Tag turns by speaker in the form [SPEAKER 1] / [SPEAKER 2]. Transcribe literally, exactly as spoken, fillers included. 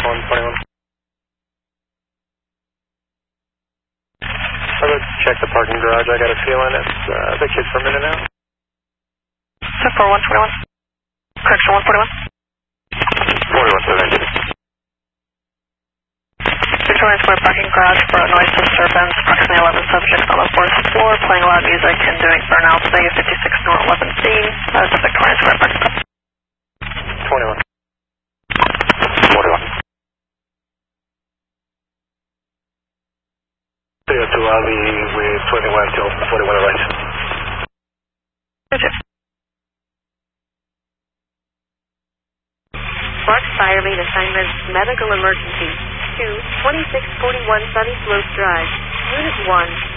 [SPEAKER 1] one twenty-one. I'll go check the parking garage. I got a feeling it's uh, the kids from in and out.
[SPEAKER 2] ten four one twenty-one. Correction one forty-one.
[SPEAKER 1] forty-one seventy.
[SPEAKER 2] Victoria Square parking garage for a noise disturbance. Approximately eleven subjects on the fourth floor playing loud music and doing burnouts. Negative fifty-six North eleven C. That is the Victoria Square parking garage.
[SPEAKER 1] twenty-one. forty-one. three oh two lobby with twenty-one till forty-one right.
[SPEAKER 2] Roger.
[SPEAKER 3] Spark Fire Main assignment, medical emergency. two twenty-six forty-one Sunny Slopes Drive. Unit one.